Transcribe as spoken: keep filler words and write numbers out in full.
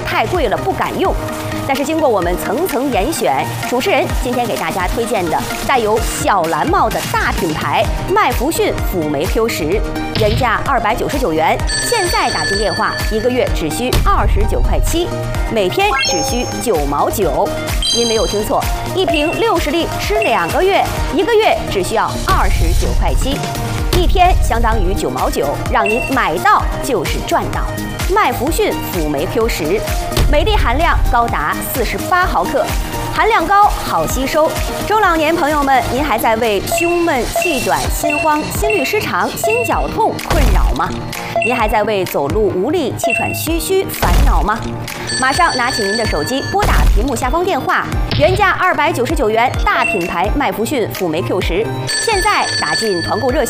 太贵了，不敢用。但是经过我们层层严选，主持人今天给大家推荐的带有小蓝帽的大品牌麦弗逊辅酶 Q 十，原价二百九十九元，现在打进电话一个月只需二十九块七，每天只需九毛九。您没有听错，一瓶六十粒吃两个月，一个月只需要二十九块七，一天相当于九毛九，让您买到就是赚到。麦弗逊辅酶 Q 十，每粒含量高达四十八毫克，含量高，好吸收。中老年朋友们，您还在为胸闷、气短、心慌、心律失常、心绞痛困扰吗？您还在为走路无力、气喘吁吁烦恼吗？马上拿起您的手机，拨打屏幕下方电话，原价二百九十九元，大品牌麦弗逊辅酶 Q 十，现在打进团购热线。